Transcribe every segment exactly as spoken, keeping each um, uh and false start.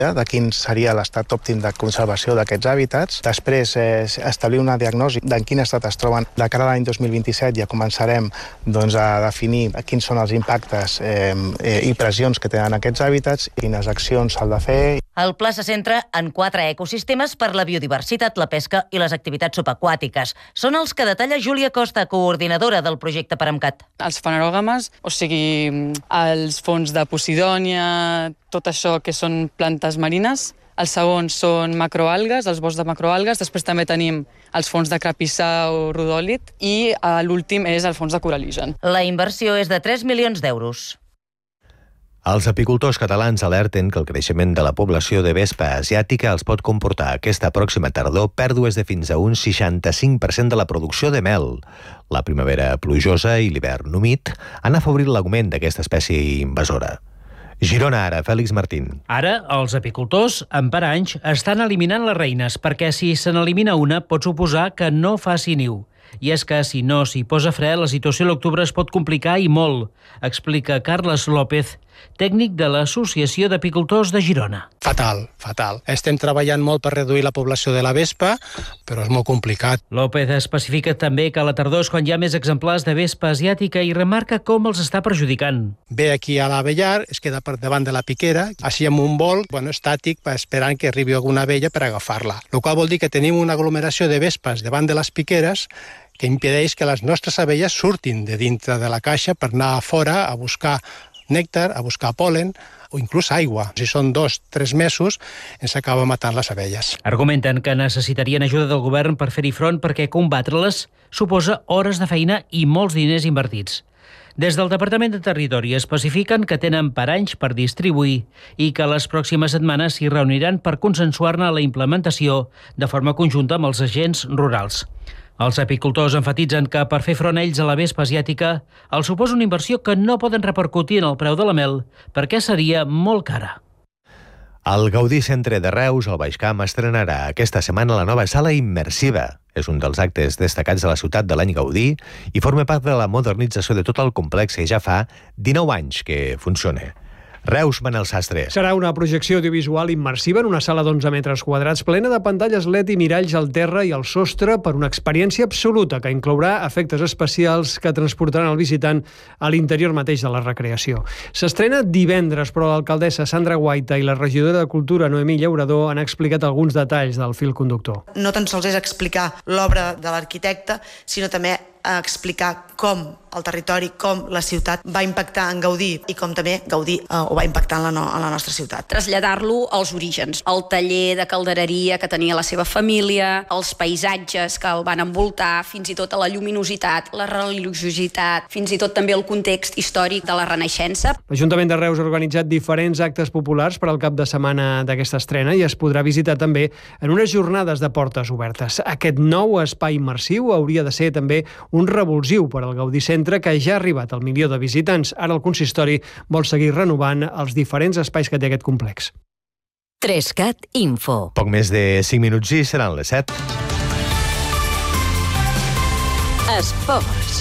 de quin seria l'estat òptim de conservació d'aquests hàbitats. Després, eh, establir una diagnosi de en quin estat es troben. De cara a l'any dos mil vint-i-set ja començarem doncs, a definir quins són els impactes eh, eh, i pressions que tenen aquests hàbitats, quines accions s'han de fer. El pla se centra en quatre ecosistemes per la biodiversitat, la pesca i les activitats subaquàtiques. Són els que detalla Júlia Costa, coordinadora del projecte PARAMCAT. Els fanerògames, o sigui, els fons de Posidònia, tot això que són plantes marines. Els segons són macroalgues, els boscs de macroalgues. Després també tenim els fons de crapissà o rodòlit i l'últim és el fons de coralígen. La inversió és de tres milions d'euros. Els apicultors catalans alerten que el creixement de la població de vespa asiàtica els pot comportar aquesta pròxima tardor pèrdues de fins a un seixanta-cinc per cent de la producció de mel. La primavera plujosa i l'hivern humit han afavorit l'augment d'aquesta espècie invasora. Girona, ara, Fèlix Martín. Ara, els apicultors, en paranys, estan eliminant les reines, perquè si se n'elimina una pot suposar que no faci niu. I és que, si no s'hi posa fre, la situació a l'octubre es pot complicar i molt, explica Carles López, tècnic de l'Associació d'Apicultors de Girona. Fatal, fatal. Estem treballant molt per reduir la població de la vespa, però és molt complicat. López especifica també que a la tardor és quan hi ha més exemplars de vespa asiàtica i remarca com els està perjudicant. Ve aquí a l'avellar, es queda per davant de la piquera, així amb un vol bueno, estàtic esperant que arribi alguna abella per agafar-la. El qual vol dir que tenim una aglomeració de vespes davant de les piqueres que impedeix que les nostres abelles surtin de dintre de la caixa per anar a fora a buscar nèctar, a buscar pol·len o inclús aigua. Si són dos, tres mesos, ens acaba matant les abelles. Argumenten que necessitarien ajuda del govern per fer-hi front perquè combatre-les suposa hores de feina i molts diners invertits. Des del Departament de Territori especifiquen que tenen paranys per distribuir i que les pròximes setmanes s'hi reuniran per consensuar-ne la implementació de forma conjunta amb els agents rurals. Els apicultors enfatitzen que per fer front a ells a la vespa asiàtica els suposa una inversió que no poden repercutir en el preu de la mel perquè seria molt cara. El Gaudí Centre de Reus, al Baix Camp, estrenarà aquesta setmana la nova sala immersiva. És un dels actes destacats de la ciutat de l'any Gaudí i forma part de la modernització de tot el complex que ja fa dinou anys que funciona. Reus, Manel Sastre. Serà una projecció audiovisual immersiva en una sala d'onze metres quadrats plena de pantalles L E D i miralls al terra i al sostre per una experiència absoluta que inclourà efectes especials que transportaran el visitant a l'interior mateix de la recreació. S'estrena divendres, però l'alcaldessa Sandra Guaita i la regidora de Cultura Noemí Llaurador han explicat alguns detalls del fil conductor. No tan sols és explicar l'obra de l'arquitecte, sinó també a explicar com el territori, com la ciutat va impactar en Gaudí i com també Gaudí eh, ho va impactar en la, no, en la nostra ciutat. Traslladar-lo als orígens, el taller de caldereria que tenia la seva família, els paisatges que el van envoltar, fins i tot a la lluminositat, la religiositat, fins i tot també el context històric de la Renaixença. L'Ajuntament de Reus ha organitzat diferents actes populars per al cap de setmana d'aquesta estrena i es podrà visitar també en unes jornades de portes obertes. Aquest nou espai immersiu hauria de ser també un revulsiu per al Gaudí Centre, que ja ha arribat al milió de visitants. Ara el consistori vol seguir renovant els diferents espais que té aquest complex. Trescat Info. Poc més de cinc minuts i seran les set. Esports.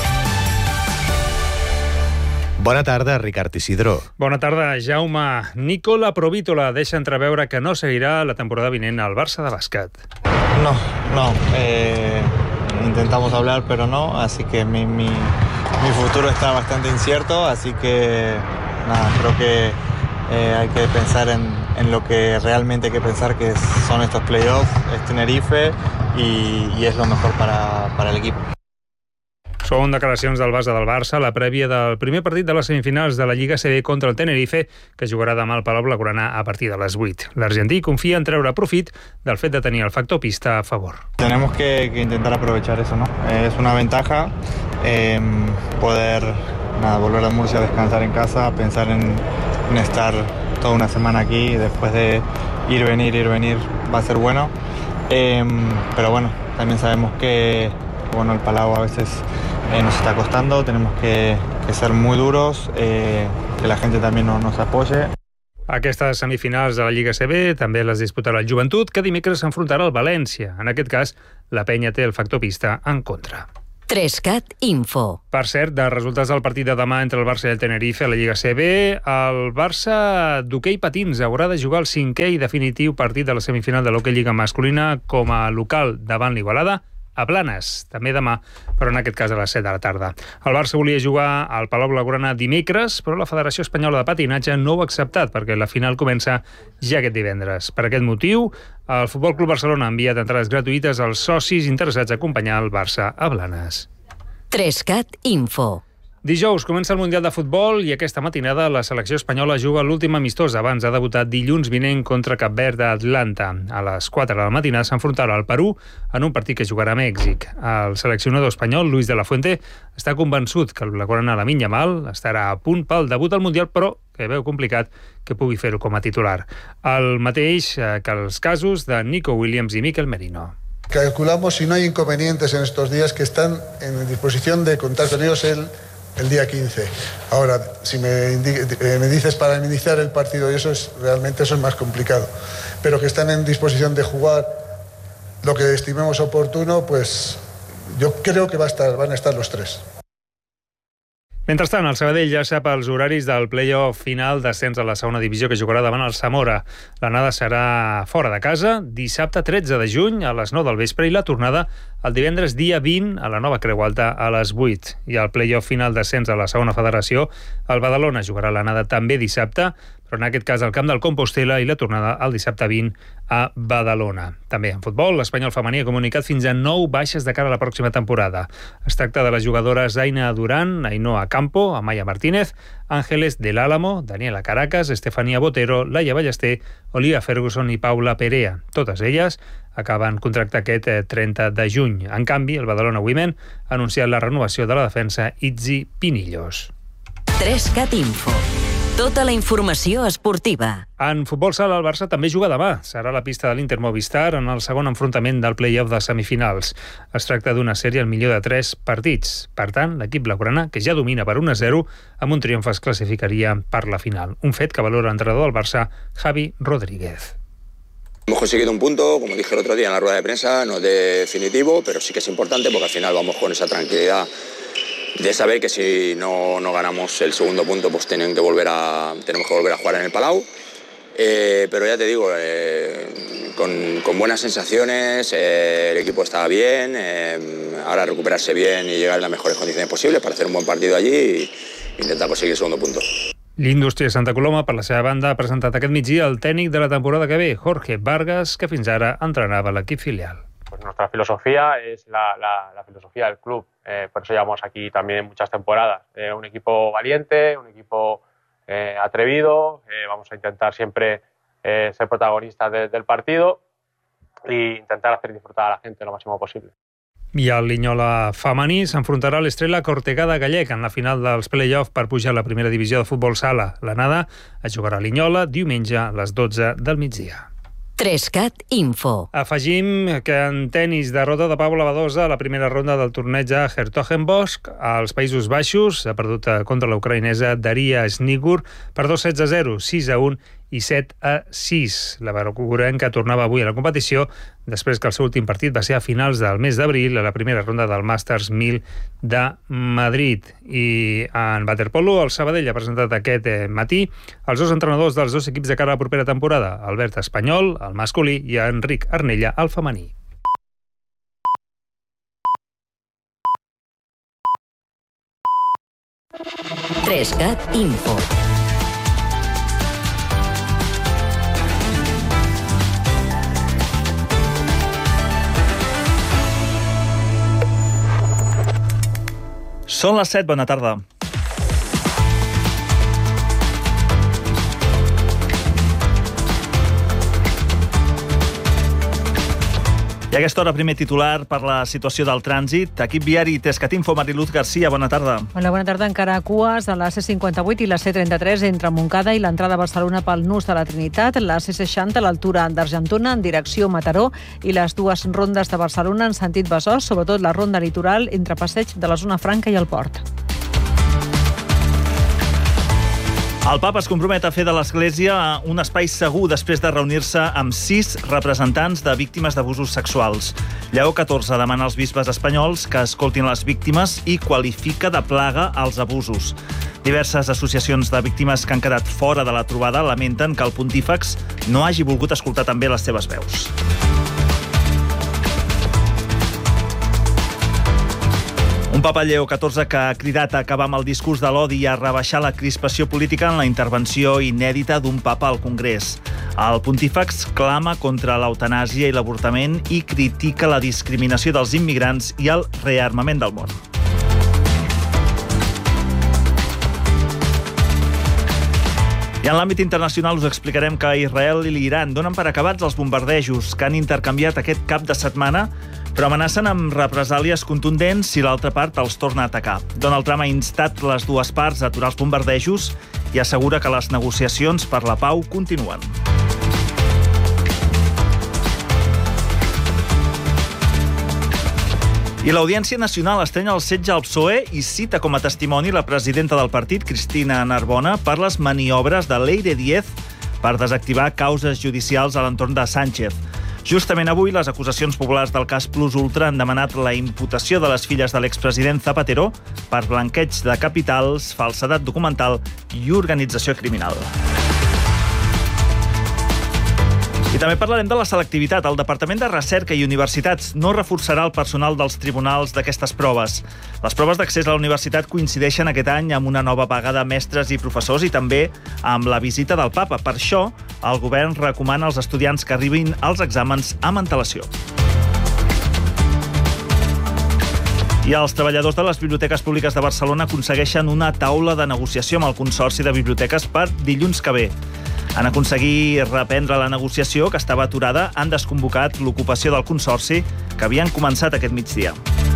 Bona tarda, Ricard Isidro. Bona tarda, Jaume. Nicola Provítola deixa entreveure que no seguirà la temporada vinent al Barça de bàsquet. No, no. Eh... Intentamos hablar, pero no, así que mi, mi, mi futuro está bastante incierto, así que nada, creo que eh, hay que pensar en, en lo que realmente hay que pensar, que son estos playoffs, es Tenerife y, y es lo mejor para, para el equipo. Són declaracions del base del Barça a la prèvia del primer partit de les semifinals de la Lliga C B contra el Tenerife, que jugarà demà al Palau Blaugrana a partir de les vuit. L'argentí confia en treure profit del fet de tenir el factor pista a favor. Tenemos que, que intentar aprovechar eso, ¿no? Eh, es una ventaja eh, poder nada, volver a Murcia a descansar en casa, pensar en, en estar toda una semana aquí, después de ir, venir, ir, venir, va a ser bueno. Eh, pero bueno, también sabemos que bueno, el Palau a veces eh, nos está costando, tenemos que, que ser muy duros, eh, que la gente también no, nos apoye. Aquestes semifinals de la Lliga C B també les disputarà el Joventut, que dimecres s'enfrontarà al València. En aquest cas, la penya té el factor pista en contra. Trescat Info. Per cert, de resultats del partit de demà entre el Barça i el Tenerife a la Lliga C B, el Barça d'hoquei patins haurà de jugar el cinquè i definitiu partit de la semifinal de l'hoquei Lliga masculina com a local davant l'Igualada a Blanes, també demà, però en aquest cas a les set de la tarda. El Barça volia jugar al Palau Blaugrana dimecres, però la Federació Espanyola de Patinatge no ho ha acceptat perquè la final comença ja aquest divendres. Per aquest motiu, el Futbol Club Barcelona ha enviat entrades gratuïtes als socis interessats a acompanyar el Barça a Blanes. Trescat Info. Dijous comença el Mundial de Futbol i aquesta matinada la selecció espanyola juga l'últim amistós abans de debutar dilluns vinent contra Cap Verd a Atlanta. A les quatre de la matinada s'enfrontarà al Perú en un partit que jugarà a Mèxic. El seleccionador espanyol, Luis de la Fuente, està convençut que el blaugrana Lamine Yamal estarà a punt pel debut al Mundial, però que veu complicat que pugui fer-ho com a titular. El mateix que els casos de Nico Williams i Mikel Merino. Calculamos, si no hay inconvenientes en estos días, que están en disposición de contar con ellos el el día quince. Ahora, si me, eh, me dices para iniciar el partido, y eso es realmente eso es más complicado, pero que están en disposición de jugar lo que estimemos oportuno, pues yo creo que va a estar, van a estar los tres. Mentrestant, el Sabadell ja sap els horaris del play-off final d'ascens a la segona divisió que jugarà davant el Zamora. L'anada serà fora de casa, dissabte tretze de juny a les nou del vespre i la tornada el divendres dia vint a la Nova Creu Alta a les vuit. I el play-off final d'ascens a la segona federació, el Badalona jugarà l'anada també dissabte, però en aquest cas al camp del Compostela i la tornada el dissabte vint a Badalona. També en futbol, l'Espanyol femení ha comunicat fins a nou baixes de cara a la pròxima temporada. Es tracta de les jugadores Aina Durán, Ainhoa Campo, Amaya Martínez, Ángeles del Álamo, Daniela Caracas, Estefania Botero, Laia Ballester, Olivia Ferguson i Paula Perea. Totes elles acaben contracte aquest trenta de juny. En canvi, el Badalona Women ha anunciat la renovació de la defensa Itzi Pinillos. Trescat Info. Tota la informació esportiva. En futbol sala, el Barça també juga demà. Serà la pista de l'Inter Movistar en el segon enfrontament del play-off de semifinals. Es tracta d'una sèrie al millor de tres partits. Per tant, l'equip blaugrana, que ja domina per un a zero, amb un triomf es classificaria per la final. Un fet que valora l'entrenador del Barça, Javi Rodríguez. Hemos conseguido un punto, como dije el otro día en la rueda de prensa, no es definitivo, pero sí que es importante porque al final vamos con esa tranquilidad de saber que si no, no ganamos el segundo punto, pues tienen que volver a, tenemos que volver a jugar en el Palau. Eh, pero ya te digo, eh, con, con buenas sensaciones, eh, el equipo está bien, eh, ahora recuperarse bien y llegar en las mejores condiciones posibles para hacer un buen partido allí e intentar conseguir el segundo punto. L'Indústria Santa Coloma, per la seva banda, ha presentat aquest migdia el tècnic de la temporada que ve, Jorge Vargas, que fins ara entrenava l'equip filial. Pues nuestra filosofía es la, la, la filosofía del club, eh, por eso llevamos aquí también muchas temporadas. Eh, un equipo valiente, un equipo eh, atrevido, eh, vamos a intentar siempre eh, ser protagonistas de, del partido e intentar hacer disfrutar a la gente lo máximo posible. I el Linyola femení s'enfrontarà a l'Estrella Cortegada Gallec en la final dels play-off per pujar a la primera divisió de futbol sala. L'anada es jugarà a Linyola diumenge a les dotze del migdia. Trescat Info. Afegim que en tenis, derrota de Paula Badosa a la primera ronda del torneig a Hertogenbosch als Països Baixos. Ha perdut contra la ucraïnesa Daria Snigur per dos sets a zero, sis a un i set a sis. La barrocurenca tornava avui a la competició després que el seu últim partit va ser a finals del mes d'abril a la primera ronda del Masters mil de Madrid. I en waterpolo, el Sabadell ha presentat aquest matí els dos entrenadors dels dos equips de cara a la propera temporada, Albert Espanyol, el masculí, i Enric Arnella, el femení. Trescat Info. Són les set, bona tarda. I a aquesta hora, primer titular per la situació del trànsit. Equip viari Trescatinfo, Mariluz Garcia, bona tarda. Hola, bona tarda. Encara cues a la C cinquanta-vuit i la C trenta-tres entre Montcada i l'entrada a Barcelona pel nus de la Trinitat, la C seixanta a l'altura d'Argentona en direcció Mataró i les dues rondes de Barcelona en sentit Besòs, sobretot la ronda litoral entre Passeig de la Zona Franca i el Port. El papa es compromet a fer de l'Església un espai segur després de reunir-se amb sis representants de víctimes d'abusos sexuals. Lleó catorze demana als bisbes espanyols que escoltin les víctimes i qualifica de plaga els abusos. Diverses associacions de víctimes que han quedat fora de la trobada lamenten que el pontífex no hagi volgut escoltar també les seves veus. Un papa Lleó catorze que ha cridat a acabar amb el discurs de l'odi i a rebaixar la crispació política en la intervenció inèdita d'un papa al Congrés. El pontífex clama contra l'eutanàsia i l'avortament i critica la discriminació dels immigrants i el rearmament del món. I en l'àmbit internacional us explicarem que Israel i l'Iran donen per acabats els bombardejos que han intercanviat aquest cap de setmana, però amenacen amb represàlies contundents si l'altra part els torna a atacar. Donald Trump ha instat les dues parts a aturar els bombardejos i assegura que les negociacions per la pau continuen. I l'Audiència Nacional estrenya el setge al P S O E i cita com a testimoni la presidenta del partit, Cristina Narbona, per les maniobres de Leire Díez per desactivar causes judicials a l'entorn de Sánchez. Justament avui, les acusacions populars del cas Plus Ultra han demanat la imputació de les filles de l'expresident Zapatero per blanqueig de capitals, falsedat documental i organització criminal. I també parlarem de la selectivitat. El Departament de Recerca i Universitats no reforçarà el personal dels tribunals d'aquestes proves. Les proves d'accés a la universitat coincideixen aquest any amb una nova vaga de mestres i professors i també amb la visita del papa. Per això, el govern recomana als estudiants que arribin als exàmens amb antelació. I els treballadors de les biblioteques públiques de Barcelona aconsegueixen una taula de negociació amb el Consorci de Biblioteques per dilluns que ve. En aconseguir reprendre la negociació, que estava aturada, han desconvocat l'ocupació del Consorci, que havien començat aquest migdia.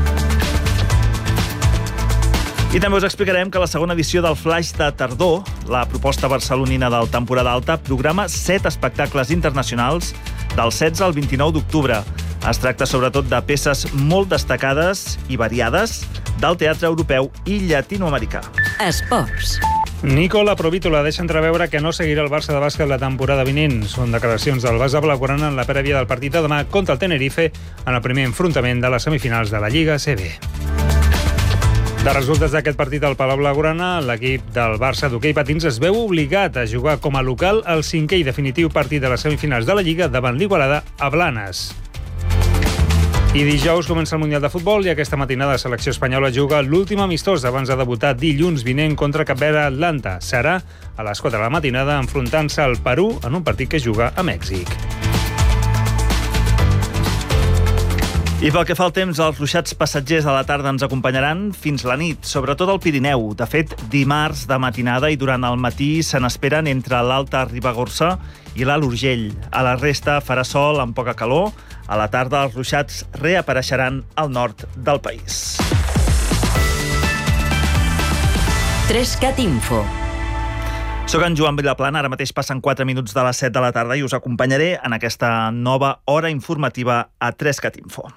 I també us explicarem que la segona edició del Flaix de Tardor, la proposta barcelonina del Temporada Alta, programa set espectacles internacionals del setze al vint-i-nou d'octubre. Es tracta sobretot de peces molt destacades i variades del teatre europeu i llatinoamericà. Esports. Nicola Provítola deixa entreveure que no seguirà el Barça de bàsquet la temporada vinent. Són declaracions del base blaugrana en la prèvia del partit de demà contra el Tenerife en el primer enfrontament de les semifinals de la Lliga C B. De resultes d'aquest partit al Palau Blaugrana, l'equip del Barça d'hoquei patins es veu obligat a jugar com a local el cinquè i definitiu partit de les semifinals de la Lliga davant l'Igualada a Blanes. I dijous comença el Mundial de Futbol i aquesta matinada la selecció espanyola juga l'últim amistós abans de debutar dilluns vinent contra Cap Verd a Atlanta. Serà a les quatre de la matinada enfrontant-se al Perú en un partit que juga a Mèxic. I pel que fa al temps, els ruixats passatgers a la tarda ens acompanyaran fins la nit, sobretot al Pirineu. De fet, dimarts de matinada i durant el matí se n'esperen entre l'Alta Ribagorça i l'Alt Urgell. A la resta farà sol amb poca calor. A la tarda els ruixats reapareixeran al nord del país. Trescat Info. Soc en Joan Vilaplana, ara mateix passen quatre minuts de les set de la tarda i us acompanyaré en aquesta nova hora informativa a Trescat Info.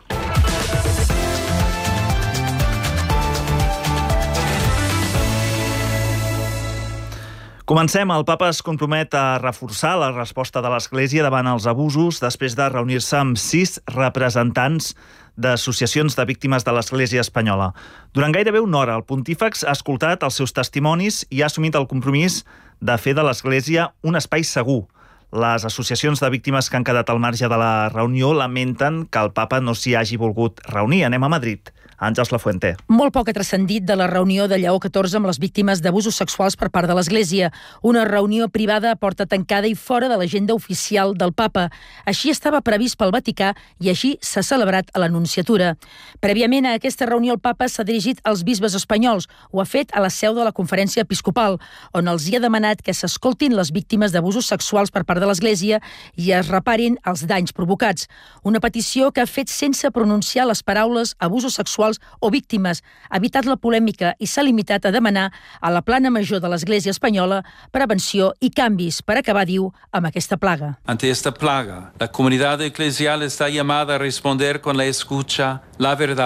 Comencem. El papa es compromet a reforçar la resposta de l'Església davant els abusos després de reunir-se amb sis representants d'associacions de víctimes de l'Església espanyola. Durant gairebé una hora, el pontífex ha escoltat els seus testimonis i ha assumit el compromís de fer de l'Església un espai segur. Les associacions de víctimes que han quedat al marge de la reunió lamenten que el papa no s'hi hagi volgut reunir. Anem a Madrid. Àngels Lafuente. Molt poc ha transcendit de la reunió de Lleó catorze amb les víctimes d'abusos sexuals per part de l'Església. Una reunió privada a porta tancada i fora de l'agenda oficial del papa. Així estava previst pel Vaticà i així s'ha celebrat a l'Anunciatura. Prèviament a aquesta reunió el papa s'ha dirigit als bisbes espanyols. Ho ha fet a la seu de la Conferència Episcopal, on els hi ha demanat que s'escoltin les víctimes d'abusos sexuals per part de l'Església i es reparin els danys provocats. Una petició que ha fet sense pronunciar les paraules abusos sexuals o víctimes, ha evitat la polèmica i s'ha limitat a demanar a la plana major de l'Església espanyola prevenció i canvis per acabar, diu, amb aquesta plaga. Ante esta plaga, la comunidad eclesial está llamada a responder con la escucha, la verdad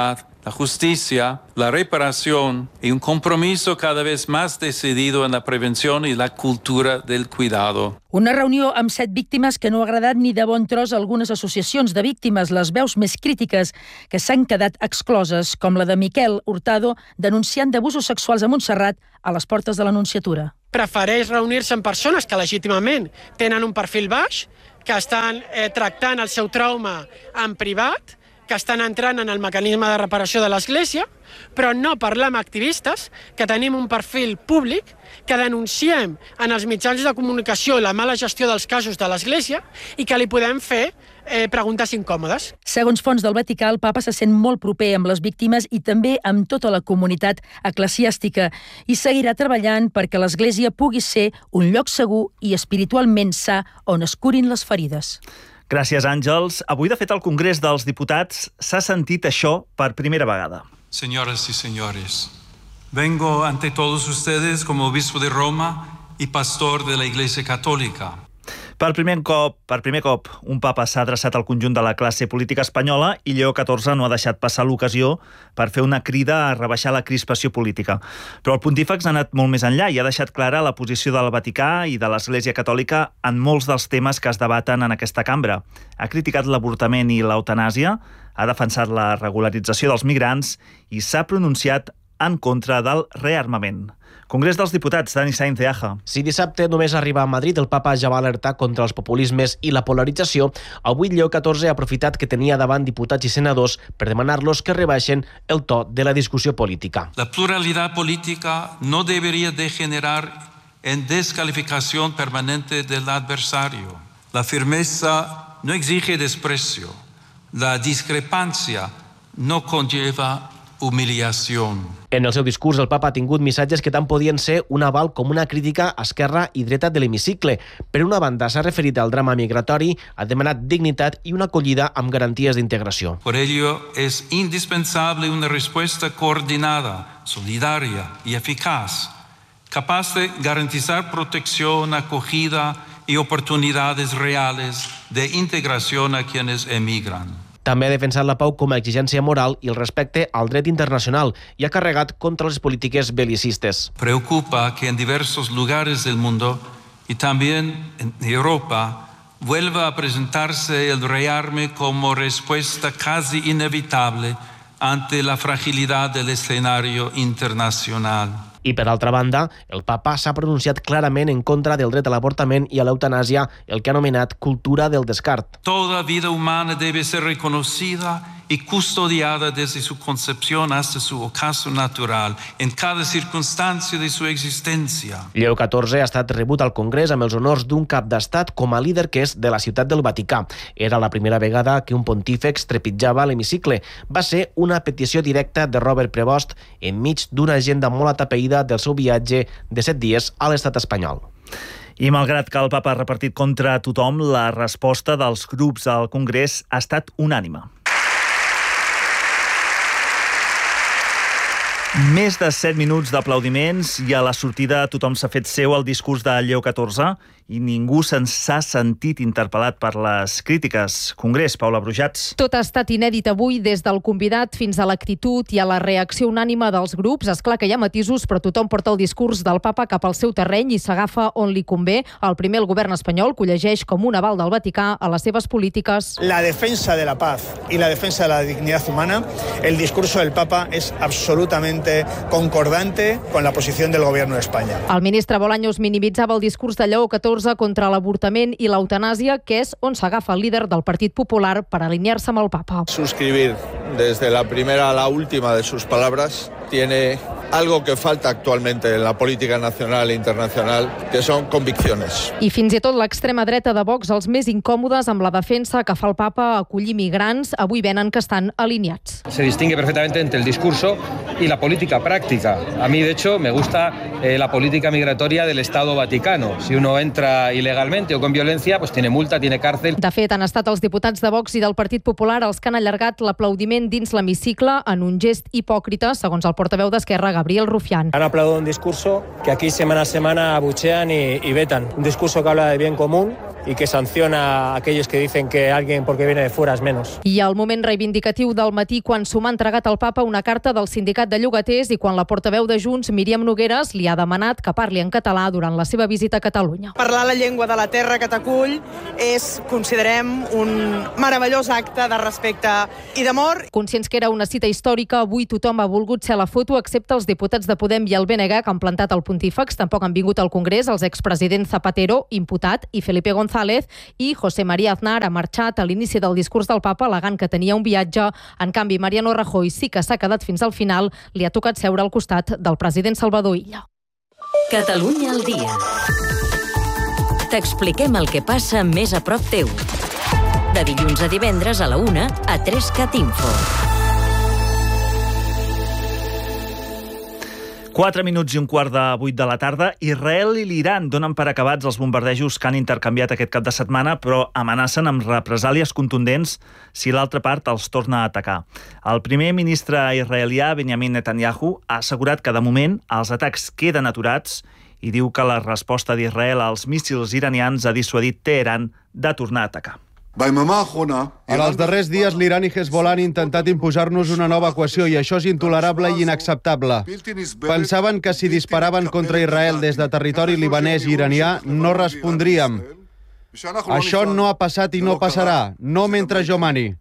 la justicia, la reparación y un compromiso cada vez más decidido en la prevención y la cultura del cuidado. Una reunió amb set víctimes que no ha agradat ni de bon tros a algunes associacions de víctimes, les veus més crítiques que s'han quedat excloses, com la de Miquel Hurtado, denunciant d'abusos sexuals a Montserrat a les portes de l'Anunciatura. Prefereix reunir-se amb persones que legítimament tenen un perfil baix, que estan eh, tractant el seu trauma en privat, que estan entrant en el mecanisme de reparació de l'Església, però no parlar amb activistes, que tenim un perfil públic, que denunciem en els mitjans de comunicació la mala gestió dels casos de l'Església i que li podem fer eh, preguntes incòmodes. Segons fonts del Vaticà, el papa se sent molt proper amb les víctimes i també amb tota la comunitat eclesiàstica i seguirà treballant perquè l'Església pugui ser un lloc segur i espiritualment sa on es curin les ferides. Gràcies, Àngels. Avui, de fet, al Congrés dels Diputats s'ha sentit això per primera vegada. Señoras y señores, vengo ante todos ustedes como obispo de Roma y pastor de la Iglesia Católica. Per primer cop, per primer cop, un papa s'ha adreçat al conjunt de la classe política espanyola i Lleó catorze no ha deixat passar l'ocasió per fer una crida a rebaixar la crispació política. Però el pontífex ha anat molt més enllà i ha deixat clara la posició del Vaticà i de l'Església Catòlica en molts dels temes que es debaten en aquesta cambra. Ha criticat l'avortament i l'eutanàsia, ha defensat la regularització dels migrants i s'ha pronunciat en contra del rearmament. Congrés dels Diputats, Dani Sainz de Aja. Si dissabte només arriba a Madrid, el papa ja va alertar contra els populismes i la polarització. Avui Lleó catorze ha aprofitat que tenia davant diputats i senadors per demanar-los que rebaixen el to de la discussió política. La pluralidad política no debería degenerar en descalificación permanente del adversario. La firmeza no exige desprecio. La discrepancia no conlleva humiliación. En el seu discurs, el papa ha tingut missatges que tant podien ser un aval com una crítica a esquerra i dreta de l'hemicicle. Per una banda, s'ha referit al drama migratori, ha demanat dignitat i una acollida amb garanties d'integració. Por ello, es indispensable una respuesta coordinada, solidaria y eficaz, capaz de garantizar protección, acogida y oportunidades reales de integración a quienes emigran. També ha defensat la pau com a exigència moral i el respecte al dret internacional i ha carregat contra les polítiques belicistes. Preocupa que en diversos lugares del mundo y también en Europa vuelva a presentarse el rearme como respuesta casi inevitable ante la fragilidad del escenario internacional. I, per altra banda, el papa s'ha pronunciat clarament en contra del dret a l'avortament i a l'eutanàsia, el que ha anomenat cultura del descart. Toda vida humana debe ser reconocida y custodiada desde su concepción hasta su ocaso natural, en cada circunstancia de su existencia. Lleó catorze ha estat rebut al Congrés amb els honors d'un cap d'estat com a líder que és de la ciutat del Vaticà. Era la primera vegada que un pontífex trepitjava l'hemicicle. Va ser una petició directa de Robert Prevost enmig d'una agenda molt atapeïda del seu viatge de set dies a l'estat espanyol. I malgrat que el papa ha repartit contra tothom, la resposta dels grups al Congrés ha estat unànime. Més de set minuts d'aplaudiments i a la sortida tothom s'ha fet seu el discurs de Lleó catorze i ningú se'n s'ha sentit interpel·lat per les crítiques. Congrés, Paula Brujats. Tot ha estat inèdit avui, des del convidat fins a l'actitud i a la reacció unànime dels grups. És clar que hi ha matisos, però tothom porta el discurs del papa cap al seu terreny i s'agafa on li convé. El primer, el govern espanyol, que ho llegeix com un aval del Vaticà a les seves polítiques. La defensa de la paz y la defensa de la dignidad humana, el discurso del papa es absolutamente concordante con la posición del gobierno de España. El ministre Bolaños minimitzava el discurs de Lleó catorze contra l'avortament i l'eutanàsia, que és on s'agafa el líder del Partit Popular per alinear-se amb el papa. Suscribir desde la primera a la última de sus palabras tiene algo que falta actualmente en la política nacional e internacional, que son convicciones. I fins i tot l'extrema dreta de Vox, els més incòmodes amb la defensa que fa el papa a acollir migrants, avui venen que estan alineats. Se distingue perfectamente entre el discurso y la política práctica. A mí, de hecho, me gusta eh, la política migratoria del Estado Vaticano. Si uno entra ilegalmente o con violencia, pues tiene multa, tiene cárcel. De fet, han estat els diputats de Vox i del Partit Popular els que han allargat l'aplaudiment dins l'hemicicle en un gest hipòcrita, segons el portaveu d'Esquerra, Gabriel Rufián. Han aplaudido un discurso que aquí semana a semana abuchean y, y vetan. Un discurso que habla de bien común, y que sanciona a aquellos que dicen que alguien porque viene de fuera es menos. I el moment reivindicatiu del matí quan s'ho m'ha entregat al papa una carta del sindicat de llogaters i quan la portaveu de Junts, Míriam Nogueres, li ha demanat que parli en català durant la seva visita a Catalunya. Parlar la llengua de la terra que t'acull és, considerem, un meravellós acte de respecte i d'amor. Conscients que era una cita històrica, avui tothom ha volgut ser a la foto, excepte els diputats de Podem i el B N G que han plantat el pontífex. Tampoc han vingut al Congrés els expresidents Zapatero, imputat, i Felipe González, i José María Aznar ha marxat a l'inici del discurs del papa al·legant que tenia un viatge. En canvi, Mariano Rajoy sí que s'ha quedat fins al final. Li ha tocat seure al costat del president Salvador Illa. Catalunya al dia. T'expliquem el que passa més a prop teu. De dilluns a divendres a la una a tres cat info. Quatre minuts i un quart de vuit de la tarda. Israel i l'Iran donen per acabats els bombardejos que han intercanviat aquest cap de setmana, però amenacen amb represàlies contundents si l'altra part els torna a atacar. El primer ministre israelià, Benjamin Netanyahu, ha assegurat que de moment els atacs queden aturats i diu que la resposta d'Israel als míssils iranians ha dissuadit Teheran de tornar a atacar. En els darrers dies, l'Iran i Hezbollah han intentat imposar-nos una nova equació i això és intolerable i inacceptable. Pensaven que si disparaven contra Israel des de territori libanès i iranià no respondríem. Això no ha passat i no passarà, no mentre jo mani.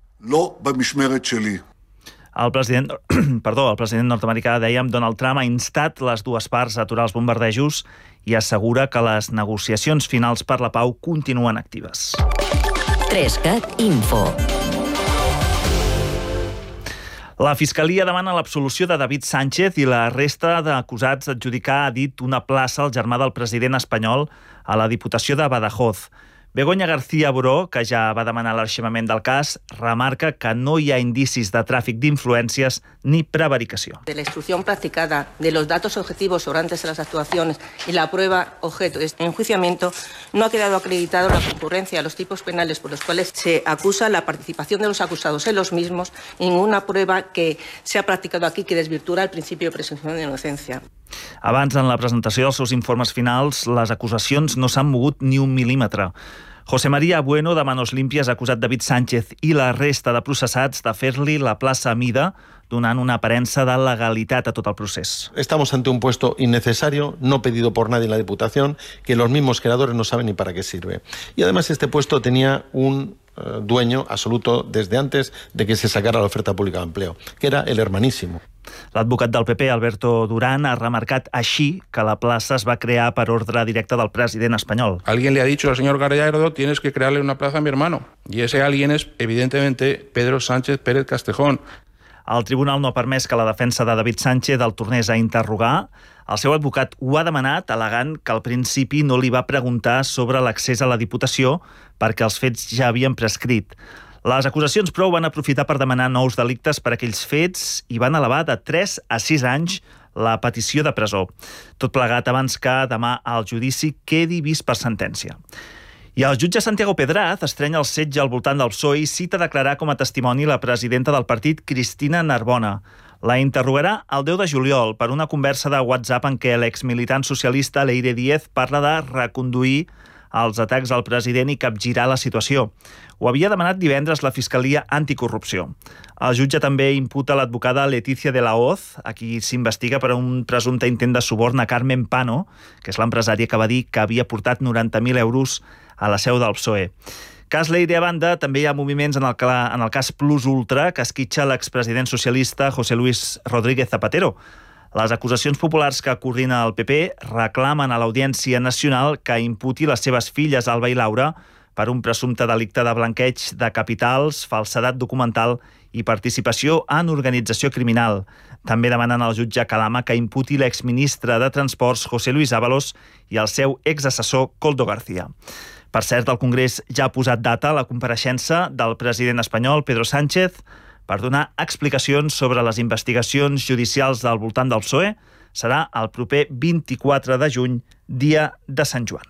El president, perdó, el president nord-americà, dèiem, Donald Trump, ha instat les dues parts a aturar els bombardejos i assegura que les negociacions finals per la pau continuen actives. tres cat info. La Fiscalia demana l'absolució de David Sánchez i la resta d'acusats d'adjudicar, ha dit, una plaça al germà del president espanyol a la Diputació de Badajoz. Begoña García Boró, que ja va demanar l'arxivament del cas, remarca que no hi ha indicis de tràfic d'influències ni prevaricació. De la instrucción practicada, de los datos objetivos sobrantes de las actuaciones y la prueba objeto de este enjuiciamiento, no ha quedado acreditado la concurrencia a los tipos penales por los cuales se acusa la participación de los acusados en los mismos y ninguna prueba que se ha practicado aquí que desvirtúa el principio de presunción de inocencia. Abans, en la presentació dels seus informes finals, les acusacions no s'han mogut ni un mil·límetre. José María Bueno, de Manos Limpias, ha acusat David Sánchez i la resta de processats de fer-li la plaça a mida, donant una aparença de legalitat a tot el procés. Estamos ante un puesto innecesario, no pedido por nadie en la Diputación, que los mismos creadores no saben ni para qué sirve. Y además este puesto tenía un eh, dueño absoluto desde antes de que se sacara la oferta pública de empleo, que era el hermanísimo. L'advocat del P P, Alberto Durán, ha remarcat així que la plaça es va crear per ordre directe del president espanyol. Alguien le ha dicho al señor Gallardo, tienes que crearle una plaza a mi hermano. Y ese alguien es, evidentemente, Pedro Sánchez Pérez Castejón. El tribunal no ha permès que la defensa de David Sánchez el tornés a interrogar. El seu advocat ho ha demanat, al·legant que al principi no li va preguntar sobre l'accés a la Diputació perquè els fets ja havien prescrit. Les acusacions, però, van aprofitar per demanar nous delictes per aquells fets i van elevar de tres a sis anys la petició de presó. Tot plegat abans que demà el judici quedi vist per sentència. I el jutge Santiago Pedraz estrenya el setge al voltant del P S O E i cita declarar com a testimoni la presidenta del partit, Cristina Narbona. La interrogarà el deu de juliol per una conversa de WhatsApp en què l'exmilitant socialista Leire Díez parla de reconduir els atacs al president i capgirar la situació. Ho havia demanat divendres la Fiscalia Anticorrupció. El jutge també imputa l'advocada Leticia de la Hoz, a qui s'investiga per un presumpte intent de suborn a Carmen Pano, que és l'empresària que va dir que havia portat noranta mil euros a la seu del P S O E. Cas Leire a banda, també hi ha moviments en el, en el cas Plus Ultra que esquitxa l'expresident socialista José Luis Rodríguez Zapatero. Les acusacions populars que coordina el P P reclamen a l'Audiència Nacional que imputi les seves filles Alba i Laura per un presumpte delicte de blanqueig de capitals, falsedat documental i participació en organització criminal. També demanen al jutge Calama que imputi l'exministre de Transports José Luis Ábalos i el seu exassessor Koldo García. Per cert, el Congrés ja ha posat data a la compareixença del president espanyol Pedro Sánchez per donar explicacions sobre les investigacions judicials del voltant del P S O E. Serà el proper vint-i-quatre de juny, dia de Sant Joan.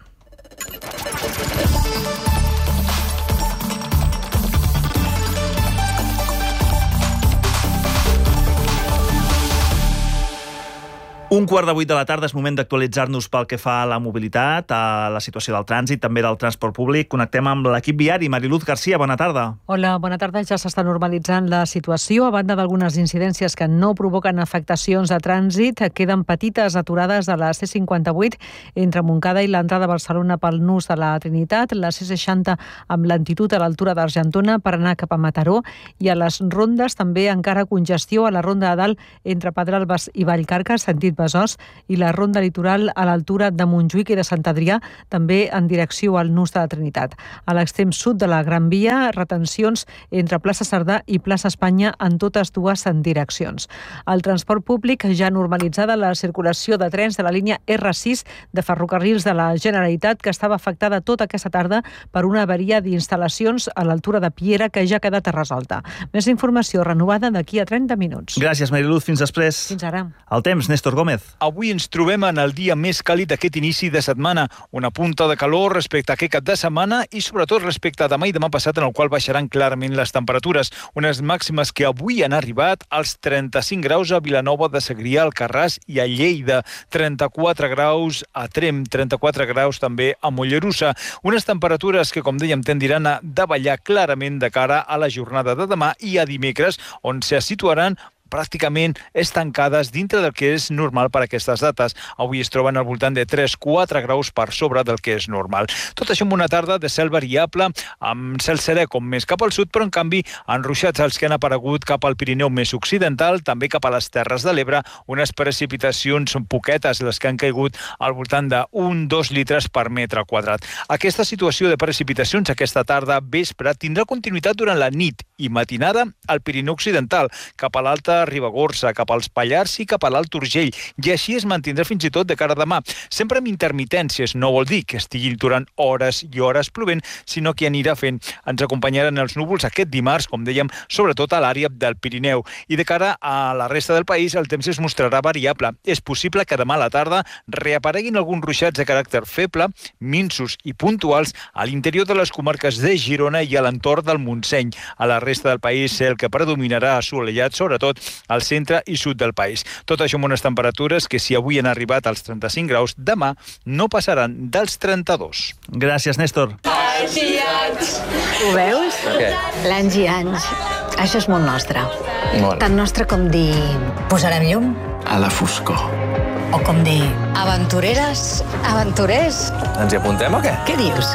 Un quart de vuit de la tarda és moment d'actualitzar-nos pel que fa a la mobilitat, a la situació del trànsit, també del transport públic. Connectem amb l'equip viari. Mariluz Garcia, bona tarda. Hola, bona tarda. Ja s'està normalitzant la situació. A banda d'algunes incidències que no provoquen afectacions de trànsit, queden petites aturades a la C cinquanta-vuit entre Montcada i l'entrada a Barcelona pel nus de la Trinitat, la C seixanta amb lentitud a l'altura d'Argentona per anar cap a Mataró, i a les rondes també encara congestió a la ronda de dalt entre Pedralbes i Vallcarca, sentit Besòs, i la ronda litoral a l'altura de Montjuïc i de Sant Adrià, també en direcció al nus de la Trinitat. A l'extrem sud de la Gran Via, retencions entre plaça Cerdà i plaça Espanya en totes dues direccions. El transport públic ja ha normalitzada la circulació de trens de la línia R sis de Ferrocarrils de la Generalitat, que estava afectada tota aquesta tarda per una avaria d'instal·lacions a l'altura de Piera, que ja ha quedat resolta. Més informació renovada d'aquí a trenta minuts. Gràcies, Mariluz. Fins després. Fins ara. El temps, Néstor Gómez. Avui ens trobem en el dia més càlid d'aquest inici de setmana, una punta de calor respecte a aquest cap de setmana i sobretot respecte a demà i demà passat, en el qual baixaran clarament les temperatures. Unes màximes que avui han arribat als trenta-cinc graus a Vilanova de Segrià, Alcarràs i a Lleida, trenta-quatre graus a Tremp, trenta-quatre graus també a Mollerussa. Unes temperatures que, com dèiem, tendiran a davallar clarament de cara a la jornada de demà i a dimecres, on se situaran pràcticament estancades dintre del que és normal per a aquestes dates. Avui es troben al voltant de tres a quatre graus per sobre del que és normal. Tot això amb una tarda de cel variable, amb cel serè com més cap al sud, però en canvi enruixats els que han aparegut cap al Pirineu més occidental, també cap a les Terres de l'Ebre, unes precipitacions poquetes, les que han caigut al voltant d'un a dos litres per metre quadrat. Aquesta situació de precipitacions aquesta tarda vespre tindrà continuïtat durant la nit i matinada al Pirineu occidental, cap a l'Alta Ribagorça, cap als Pallars i cap a l'Alt Urgell, i així es mantindrà fins i tot de cara a demà. Sempre amb intermitències, no vol dir que estigui durant hores i hores plovent, sinó que anirà fent. Ens acompanyaran els núvols aquest dimarts, com dèiem, sobretot a l'àrea del Pirineu. I de cara a la resta del país, el temps es mostrarà variable. És possible que demà a la tarda reapareguin alguns ruixats de caràcter feble, minsos i puntuals a l'interior de les comarques de Girona i a l'entorn del Montseny. A la resta del país, cel que predominarà assolellat, sobretot al centre i sud del país. Tot això amb unes temperatures que, si avui han arribat als trenta-cinc graus, demà no passaran dels trenta-dos. Gràcies, Néstor. Anys i anys. Ho veus? Què? L'anys i anys. Això és molt nostre. Molt. Tan nostre com dir... Posarem llum? A la foscor. O com dir... Aventureres, aventurers. Ens hi apuntem o què? Què dius?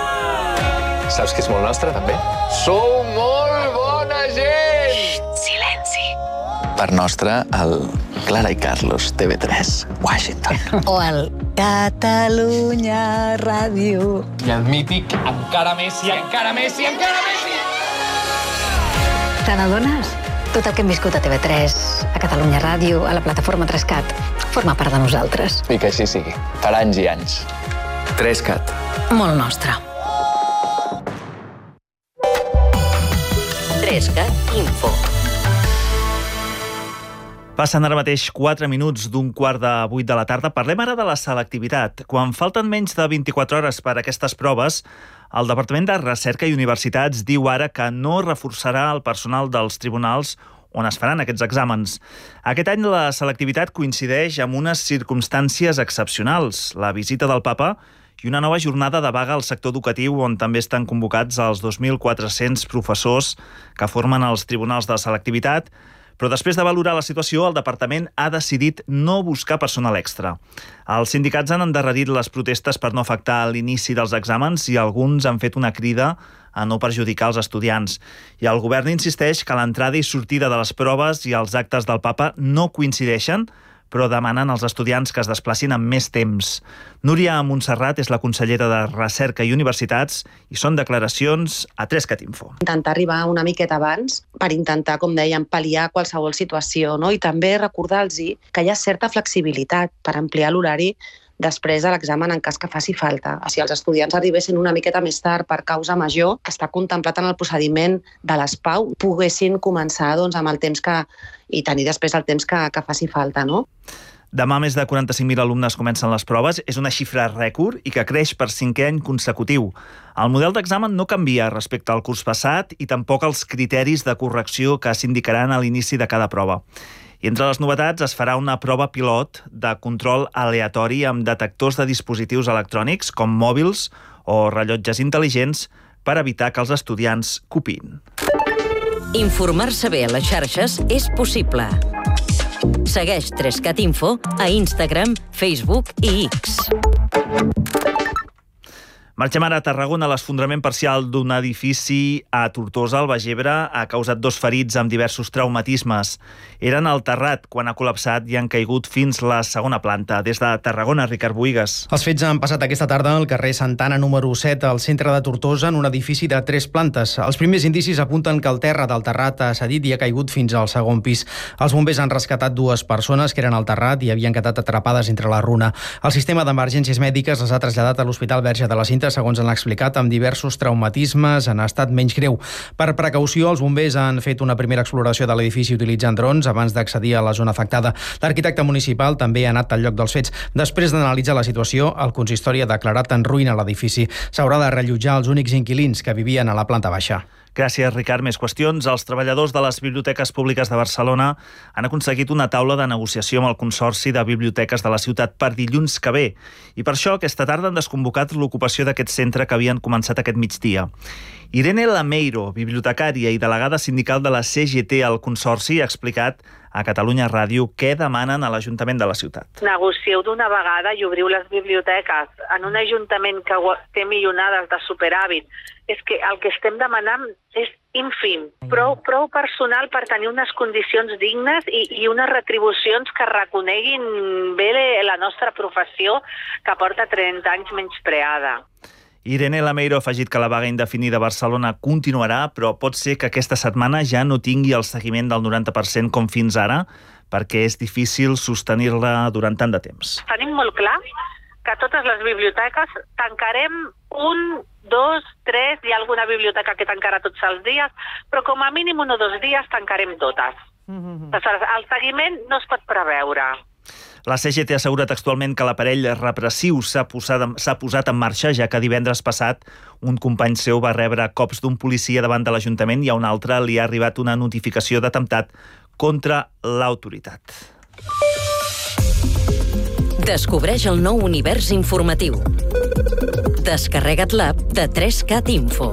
Saps que és molt nostre, també? Sou molt bona gent! Silenci. Per nostre, el Clara i Carlos, T V tres, Washington. O el Catalunya Ràdio. I el mític Encara més i encara més i encara més i... Te n'adones? Tot el que hem viscut a T V tres, a Catalunya Ràdio, a la plataforma tres cat, forma part de nosaltres. I que així sigui. Per anys i anys. tres cat. Molt nostre. tres cat Info. Passen ara mateix quatre minuts d'un quart de vuit de la tarda. Parlem ara de la selectivitat. Quan falten menys de vint-i-quatre hores per a aquestes proves, el Departament de Recerca i Universitats diu ara que no reforçarà el personal dels tribunals on es faran aquests exàmens. Aquest any la selectivitat coincideix amb unes circumstàncies excepcionals, la visita del papa i una nova jornada de vaga al sector educatiu on també estan convocats els dos mil quatre-cents professors que formen els tribunals de selectivitat. Però després de valorar la situació, el departament ha decidit no buscar personal extra. Els sindicats han endarrerit les protestes per no afectar l'inici dels exàmens i alguns han fet una crida a no perjudicar els estudiants. I el govern insisteix que l'entrada i sortida de les proves i els actes del papa no coincideixen, però demanen als estudiants que es desplacin amb més temps. Núria Montserrat és la consellera de Recerca i Universitats i són declaracions a tres cat Info. Intentar arribar una miqueta abans per intentar, com dèiem, pal·liar qualsevol situació, no? I també recordar-los que hi ha certa flexibilitat per ampliar l'horari després de l'examen en cas que faci falta. Si els estudiants arribessin una miqueta més tard per causa major, que està contemplat en el procediment de l'S P A U, poguessin començar doncs, amb el temps que i tenir després el temps que, que faci falta, no? Demà més de quaranta-cinc mil alumnes comencen les proves. És una xifra rècord i que creix per cinquè any consecutiu. El model d'examen no canvia respecte al curs passat i tampoc els criteris de correcció que s'indicaran a l'inici de cada prova. I entre les novetats es farà una prova pilot de control aleatori amb detectors de dispositius electrònics com mòbils o rellotges intel·ligents per evitar que els estudiants copiïn. Informar-se bé a les xarxes és possible. Segueix tres cat Info a Instagram, Facebook i X. Marxem ara a Tarragona. L'esfondrament parcial d'un edifici a Tortosa, al Baix Ebre, ha causat dos ferits amb diversos traumatismes. Eren al terrat quan ha col·lapsat i han caigut fins la segona planta. Des de Tarragona, Ricard Boigas. Els fets han passat aquesta tarda al carrer Santana número set, al centre de Tortosa, en un edifici de tres plantes. Els primers indicis apunten que el terra del terrat ha cedit i ha caigut fins al segon pis. Els bombers han rescatat dues persones que eren al terrat i havien quedat atrapades entre la runa. El sistema d'emergències mèdiques les ha traslladat a l'Hospital Verge de la Cinta, segons han explicat, amb diversos traumatismes en estat menys greu. Per precaució, els bombers han fet una primera exploració de l'edifici utilitzant drons abans d'accedir a la zona afectada. L'arquitecte municipal també ha anat al lloc dels fets. Després d'analitzar la situació, el consistori ha declarat en ruïna l'edifici. S'haurà de rellotjar els únics inquilins que vivien a la planta baixa. Gràcies, Ricard. Més qüestions. Els treballadors de les biblioteques públiques de Barcelona han aconseguit una taula de negociació amb el Consorci de Biblioteques de la ciutat per dilluns que ve. I per això aquesta tarda han desconvocat l'ocupació d'aquest centre que havien començat aquest migdia. Irene Lameiro, bibliotecària i delegada sindical de la C G T al Consorci, ha explicat a Catalunya Ràdio què demanen a l'Ajuntament de la ciutat. Negocieu d'una vegada i obriu les biblioteques en un ajuntament que té milionades de superàvit. És que el que estem demanant és ínfim, prou, prou personal per tenir unes condicions dignes i, i unes retribucions que reconeguin bé la nostra professió, que porta trenta anys menyspreada. Irene Lameiro ha afegit que la vaga indefinida a Barcelona continuarà, però pot ser que aquesta setmana ja no tingui el seguiment del noranta per cent com fins ara, perquè és difícil sostenir-la durant tant de temps. Tenim molt clar que totes les biblioteques tancarem un, dos, tres, hi ha alguna biblioteca que tancarà tots els dies, però com a mínim un o dos dies tancarem totes. Mm-hmm. El seguiment no es pot preveure. La C G T ha assegurat textualment que l'aparell repressiu s'ha posat, s'ha posat en marxa, ja que divendres passat un company seu va rebre cops d'un policia davant de l'Ajuntament i a un altre li ha arribat una notificació d'atemptat contra l'autoritat. Descobreix el nou univers informatiu. Descarrega't l'app de tres cat Info.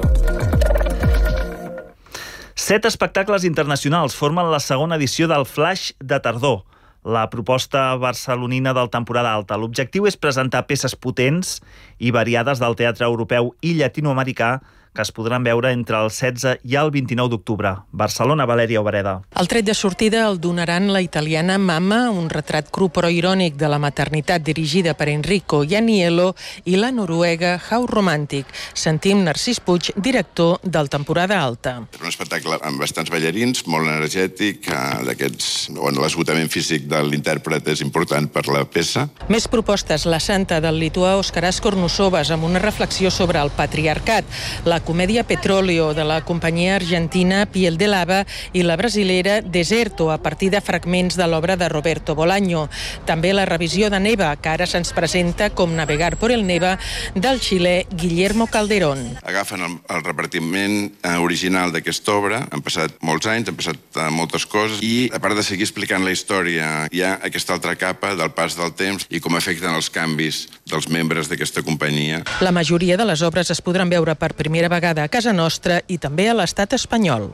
Set espectacles internacionals formen la segona edició del Flaix de Tardor, la proposta barcelonina del temporada alta. L'objectiu és presentar peces potents i variades del teatre europeu i llatinoamericà que es podran veure entre el setze i el vint-i-nou d'octubre. Barcelona, Valèria Obereda. El tret de sortida el donaran la italiana Mamma, un retrat cru però irònic de la maternitat dirigida per Enrico Janiello, i la noruega How Romantic. Sentim Narcís Puig, director del temporada alta. És un espectacle amb bastants ballarins, molt energètic, d'aquests on l'esgotament físic de l'intèrpret és important per la peça. Més propostes, La Santa, del lituà Oskaras Kornusovas, amb una reflexió sobre el patriarcat, la comèdia Petróleo, de la companyia argentina Piel de Lava, i la brasilera Deserto, a partir de fragments de l'obra de Roberto Bolaño. També la revisió de Neva, que ara se'ns presenta com Navegar por el Neva, del xilè Guillermo Calderón. Agafen el, el repartiment original d'aquesta obra, han passat molts anys, han passat moltes coses, i a part de seguir explicant la història, hi ha aquesta altra capa del pas del temps i com afecten els canvis dels membres d'aquesta companyia. La majoria de les obres es podran veure per primera vegada a casa nostra i també a l'estat espanyol.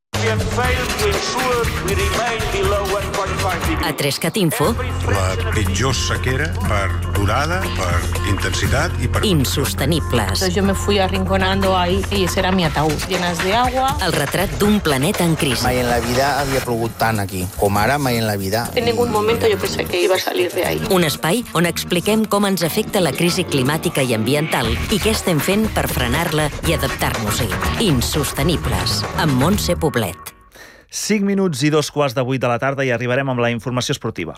A tres cat Info. La pitjor sequera per durada, per intensitat i per... Insostenibles. Yo me fui arrinconando ahí y ese era mi ataúd, llenas de agua. El retrat d'un planeta en crisi. Mai en la vida havia plogut tant aquí, com ara mai en la vida. En ningún momento yo pensé que iba a salir de ahí. Un espai on expliquem com ens afecta la crisi climàtica i ambiental i què estem fent per frenar-la i adaptar-nos-hi. Insostenibles, amb Montse Poblet. cinc minuts i dos quarts de vuit de la tarda i arribarem amb la informació esportiva.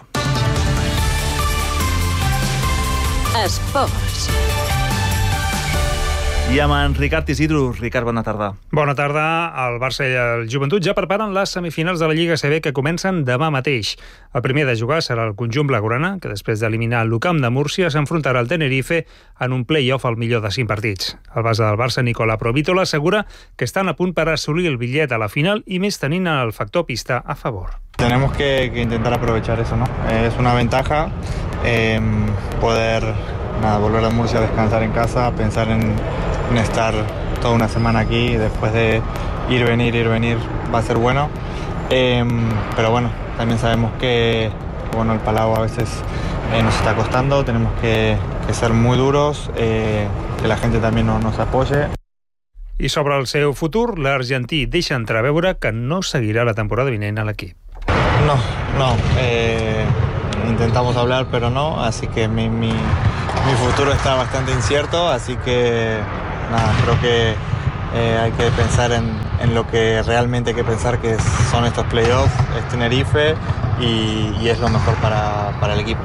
Esports. I amb en Ricard Isidro. Ricard, bona tarda. Bona tarda. El Barça i el Joventut ja preparen les semifinals de la Lliga A C B que comencen demà mateix. El primer de jugar serà el conjunt blaugrana, que després d'eliminar l'U C A M de Múrcia s'enfrontarà al Tenerife en un play-off al millor de cinc partits. El base del Barça, Nicola Provítola, assegura que estan a punt per assolir el bitllet a la final i més tenint el factor pista a favor. Tenemos que, que intentar aprovechar eso, ¿no? Es una ventaja eh, poder nada, volver a Murcia, descansar en casa, pensar en, en estar toda una semana aquí y después de ir, venir, ir, venir va a ser bueno. Eh, pero bueno, también sabemos que bueno, el Palau a veces eh, nos está costando, tenemos que, que ser muy duros, eh, que la gente también nos, nos apoye. I sobre el seu futur, l'argentí deixa entreveure que no seguirà la temporada vinent a l'equip. No, no. Eh, intentamos hablar, pero no. Así que mi, mi, mi futuro está bastante incierto. Así que nada, creo que eh, hay que pensar en, en lo que realmente hay que pensar, que son estos playoffs, es Tenerife y, y es lo mejor para, para el equipo.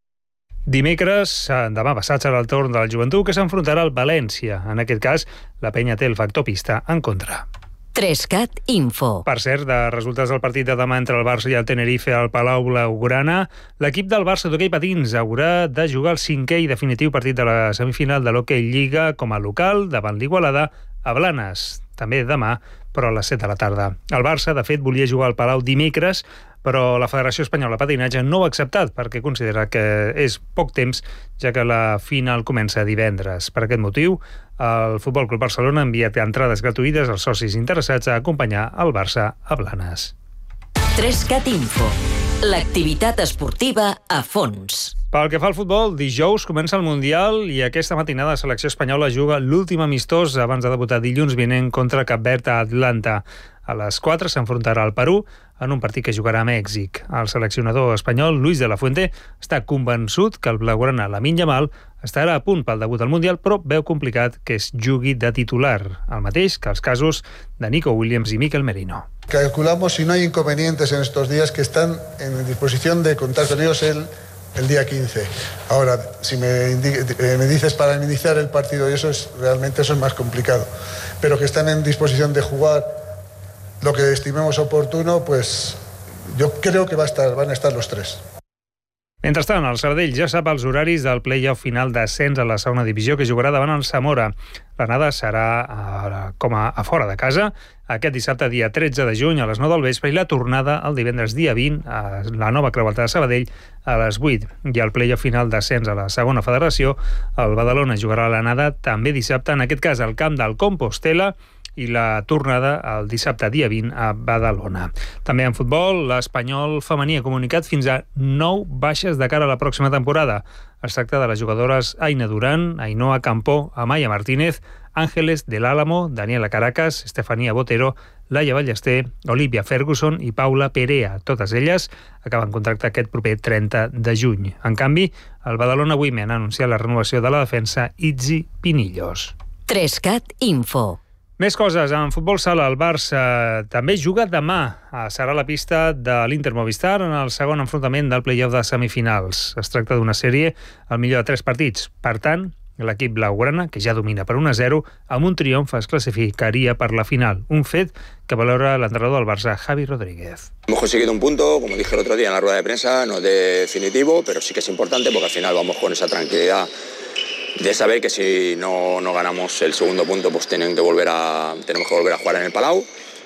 Dimecres, demà passat, serà el torn del Joventut, que s'enfrontarà al València. En aquest cas, la penya té el factor pista en contra. Trescat Info. Per cert, de resultats del partit de demà entre el Barça i el Tenerife al Palau Blaugrana, l'equip del Barça d'hoquei patins haurà de jugar el cinquè i definitiu partit de la semifinal de l'Hockey Lliga com a local davant l'Igualada a Blanes, també demà, però a les set de la tarda. El Barça, de fet, volia jugar al Palau dimecres, però la Federació Espanyola de Patinatge no ho ha acceptat perquè considera que és poc temps, ja que la final comença divendres. Per aquest motiu, el Futbol Club Barcelona ha enviat entrades gratuïtes als socis interessats a acompanyar el Barça a Blanes. Trescat Info. L'activitat esportiva a fons. Pel que fa al futbol, dijous comença el Mundial i aquesta matinada la selecció espanyola juga l'últim amistós abans de debutar dilluns vinent contra Cap Verd a Atlanta. A les quatre s'enfrontarà al Perú en un partit que jugarà a Mèxic. El seleccionador espanyol, Luis de la Fuente, està convençut que el blaugrana Lamine Yamal estarà a punt pel debut al Mundial, però veu complicat que es jugui de titular, el mateix que els casos de Nico Williams i Mikel Merino. Calculamos, si no hay inconvenientes en estos días, que están en disposición de contar con ellos el, el día quince. Ahora, si me, eh, me dices para iniciar el partido, y eso es realmente eso es más complicado, pero que están en disposición de jugar lo que estimemos oportuno, pues yo creo que va a estar, van a estar los tres. Mentrestant, el Sabadell ja sap els horaris del play-off final d'ascens a la segona divisió que jugarà davant el Zamora. L'anada serà a, com a, a fora de casa aquest dissabte, dia tretze de juny, a les nou del vespre, i la tornada el divendres dia vint a la nova Creueta de Sabadell a les vuit. I el play-off final d'ascens a la segona federació, el Badalona jugarà l'anada també dissabte, en aquest cas al camp del Compostela, i la tornada el dissabte dia vint a Badalona. També en futbol, l'Espanyol femení ha comunicat fins a nou baixes de cara a la pròxima temporada. Es tracta de les jugadores Aina Durán, Ainhoa Campó, Amaya Martínez, Ángeles del Álamo, Daniela Caracas, Estefanía Botero, Laia Ballester, Olivia Ferguson i Paula Perea. Totes elles acaben contracte aquest proper trenta de juny. En canvi, el Badalona Women ha anunciat la renovació de la defensa Itzi Pinillos. Trescat Info. Més coses. En futbol sala, el Barça també juga demà. Serà la pista de l'Inter Movistar en el segon enfrontament del play-off de semifinals. Es tracta d'una sèrie al millor de tres partits. Per tant, l'equip blaugrana, que ja domina per un a zero, amb un triomf es clasificaria per la final. Un fet que valora l'entrenador del Barça, Javi Rodríguez. Hemos conseguido un punto, como dije el otro día en la rueda de prensa, no es definitivo, pero sí que es importante porque al final vamos con esa tranquilidad de saber que si no, no ganamos el segundo punto, pues tienen que volver a, tenemos que volver a jugar en el Palau.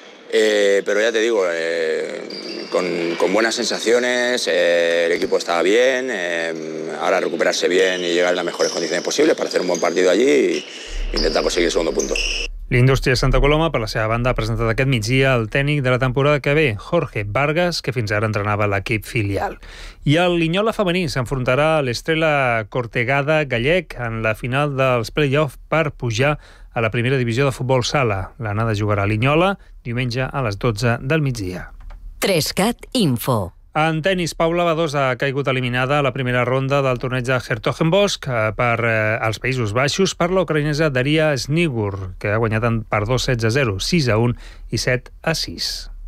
Eh, pero ya te digo, eh, con, con buenas sensaciones, eh, el equipo estaba bien, eh, ahora recuperarse bien y llegar en las mejores condiciones posibles para hacer un buen partido allí y intentar conseguir el segundo punto. L'Indústria Santa Coloma, per la seva banda, ha presentat aquest migdia el tècnic de la temporada que ve, Jorge Vargas, que fins ara entrenava l'equip filial. I el Linyola femení s'enfrontarà a l'Estrella Cortegada gallec en la final dels play-off per pujar a la primera divisió de futbol sala. L'anada jugarà a Linyola diumenge a les dotze del migdia. Trescat Info. En tenis, Paula Badosa ha caigut eliminada a la primera ronda del torneig de Hertogenbosch per eh, als Països Baixos per la ucraïnesa Daria Snigur, que ha guanyat per dos sets a zero, sis a un i set a sis.